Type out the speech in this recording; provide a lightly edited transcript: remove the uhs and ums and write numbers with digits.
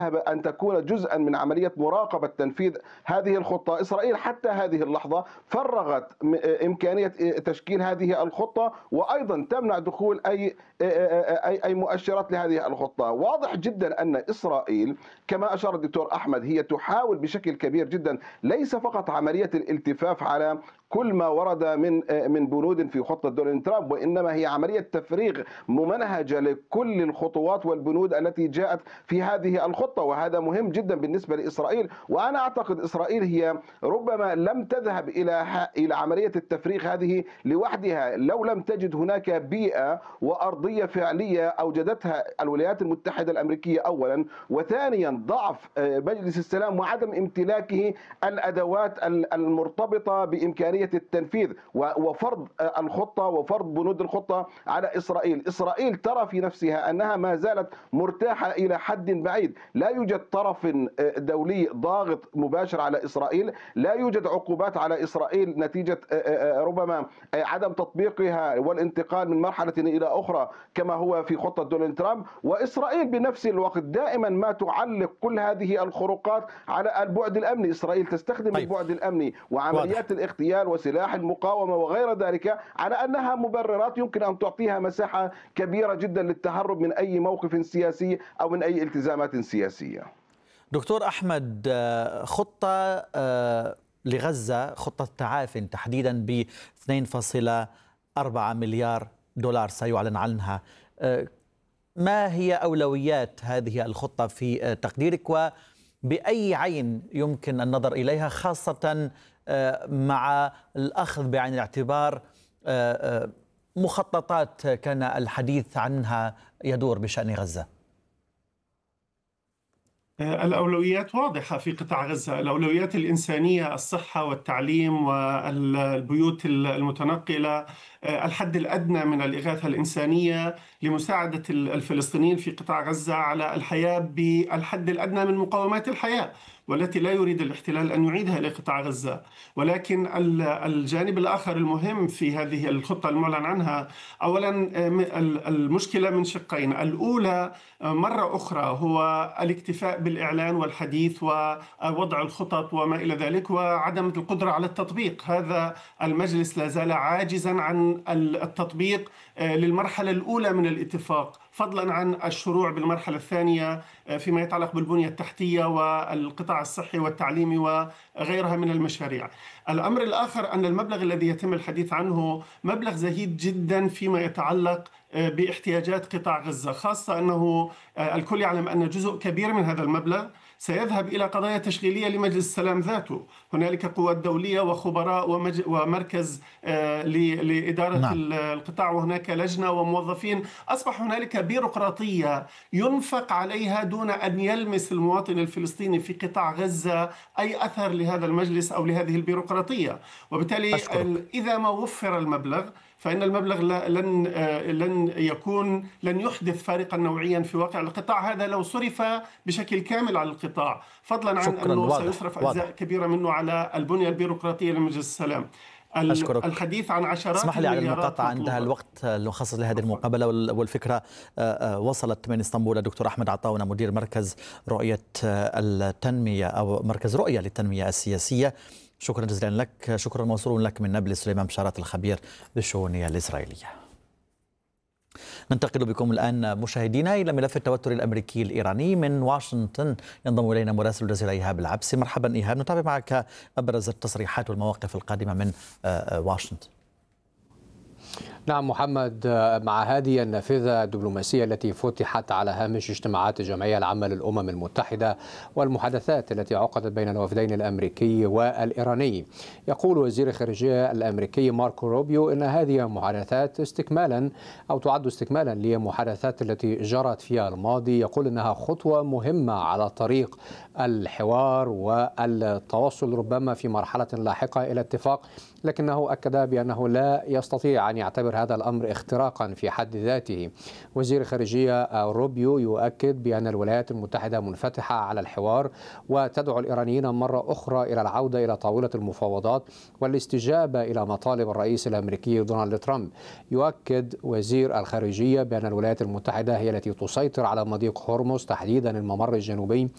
أن تكون جزءا من عملية مراقبة تنفيذ هذه الخطة. إسرائيل حتى هذه اللحظة فرغت إمكانية تشكيل هذه الخطة، وأيضا تمنع دخول أي مؤشرات لهذه الخطة. واضح جدا أن إسرائيل كما أشار الدكتور أحمد هي تحاول بشكل كبير جدا ليس فقط عملية الالتفاف على كل ما ورد من بنود في خطة دونالد ترامب، وإنما هي عملية تفريغ ممنهجة لكل الخطوات والبنود التي جاءت في هذه الخطة، وهذا مهم جدا بالنسبة لإسرائيل. وأنا أعتقد إسرائيل هي ربما لم تذهب إلى عملية التفريغ هذه لوحدها لو لم تجد هناك بيئة وأرضية فعلية أوجدتها الولايات المتحدة الأمريكية أولا، وثانيا ضعف مجلس السلام وعدم امتلاكه الأدوات المرتبطة بإمكانية التنفيذ وفرض الخطة وفرض بنود الخطة على إسرائيل. إسرائيل ترى في نفسها أنها ما زالت مرتاحة إلى حد بعيد، لا يوجد طرف دولي ضاغط مباشر على إسرائيل، لا يوجد عقوبات على إسرائيل نتيجة ربما عدم تطبيقها والانتقال من مرحلة إلى أخرى كما هو في خطة دونالد ترامب. وإسرائيل بنفس الوقت دائما ما تعلق كل هذه الخروقات على البعد الأمني. إسرائيل تستخدم البعد الأمني وعمليات الاغتيال وسلاح المقاومة وغير ذلك على أنها مبررات يمكن أن تعطيها مساحة كبيرة جدا للتهرب من أي موقف سياسي أو من أي التزامات سياسية. دكتور أحمد، خطة لغزة، خطة تعاف تحديدا ب 2.4 مليار دولار سيعلن عنها، ما هي أولويات هذه الخطة في تقديرك، وبأي عين يمكن النظر إليها، خاصة مع الأخذ بعين الاعتبار مخططات كان الحديث عنها يدور بشأن غزة؟ الأولويات واضحة في قطاع غزة. الأولويات الإنسانية، الصحة والتعليم والبيوت المتنقلة، الحد الأدنى من الإغاثة الإنسانية لمساعدة الفلسطينيين في قطاع غزة على الحياة بالحد الأدنى من مقومات الحياة، والتي لا يريد الاحتلال أن يعيدها لقطاع غزة. ولكن الجانب الآخر المهم في هذه الخطة المعلن عنها، أولا المشكلة من شقين. الأولى مرة أخرى هو الاكتفاء بالإعلان والحديث ووضع الخطط وما إلى ذلك، وعدم القدرة على التطبيق. هذا المجلس لا زال عاجزا عن التطبيق للمرحلة الأولى من الاتفاق، فضلا عن الشروع بالمرحلة الثانية فيما يتعلق بالبنية التحتية والقطاع الصحي والتعليمي وغيرها من المشاريع. الأمر الآخر أن المبلغ الذي يتم الحديث عنه مبلغ زهيد جدا فيما يتعلق باحتياجات قطاع غزة، خاصة أنه الكل يعلم أن جزء كبير من هذا المبلغ سيذهب إلى قضايا تشغيلية لمجلس السلام ذاته. هنالك قوات دولية وخبراء ومركز لإدارة القطاع، وهناك لجنة وموظفين. أصبح هنالك بيروقراطية ينفق عليها دون أن يلمس المواطن الفلسطيني في قطاع غزة أي أثر لهذا المجلس أو لهذه البيروقراطية. وبالتالي إذا ما وفر المبلغ فإن المبلغ لن يحدث فارقا نوعيا في واقع القطاع هذا لو صرف بشكل كامل على القطاع، فضلا عن أنه سيصرف أجزاء كبيرة منه على البنية البيروقراطية لمجلس السلام. الحديث عن عشرات اسمح لي على المقاطعة، انتهى الوقت المخصص لهذه المقابلة والفكرة وصلت من اسطنبول. الدكتور أحمد عطاونة، مدير مركز رؤية التنمية أو مركز رؤية للتنمية السياسية، شكرا جزيلا لك. شكرا موصول لك من نابلس سليمان بشارات، الخبير بالشؤون الإسرائيلية. ننتقل بكم الآن مشاهدينا إلى ملف التوتر الأمريكي الإيراني. من واشنطن ينضم إلينا مراسل الجزيرة إيهاب العبسي. مرحبا إيهاب، نتابع معك أبرز التصريحات والمواقف القادمة من واشنطن. نعم محمد، مع هذه النافذة الدبلوماسية التي فتحت على هامش اجتماعات الجمعية العامة للأمم المتحدة والمحادثات التي عقدت بين الوفدين الأمريكي والإيراني، يقول وزير الخارجية الأمريكي ماركو روبيو إن هذه المحادثات استكمالا أو تعد استكمالا لمحادثات التي جرت في الماضي. يقول إنها خطوة مهمة على طريق الحوار والتوصل ربما في مرحلة لاحقة إلى اتفاق، لكنه أكد بأنه لا يستطيع أن يعتبر هذا الأمر اختراقا في حد ذاته. وزير الخارجية روبيو يؤكد بأن الولايات المتحدة منفتحة على الحوار وتدعو الإيرانيين مرة أخرى إلى العودة إلى طاولة المفاوضات والاستجابة إلى مطالب الرئيس الأمريكي دونالد ترامب. يؤكد وزير الخارجية بأن الولايات المتحدة هي التي تسيطر على مضيق هرمز، تحديدا الممر الجنوبي